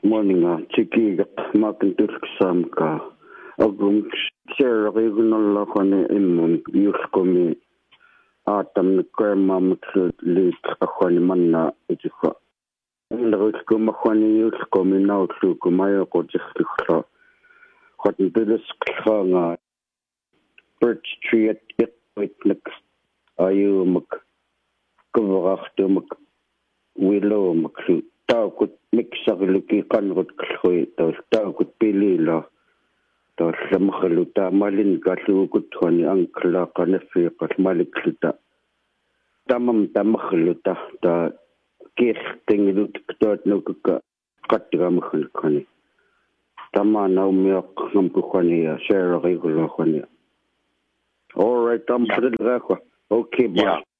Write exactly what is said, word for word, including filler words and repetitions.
morning, Chiki, Martin Turksamka. Agum share regular Lakone Imum, Yuskomi, Atam, Kermam, Lit, Akwanimanna, Itika. And the Ruskomakwani Yuskomi now to Kumaya Kojika. Cotton Billis Kanga, Birch Tree at it with next. Are you Mc Coverach to Mc Willow Mc Tau could mix up a lucky convert Kloy, those Tau could be Lila. The Samahaluta, Malin Gatu, good Tony, Uncle, Nephew, Malikluta. Tamam Tamahaluta, the Kiss thing looked at no Katigamahan. Tama now milk, Nampuania, share a regular Honia. All right, I'm for the okay, bye.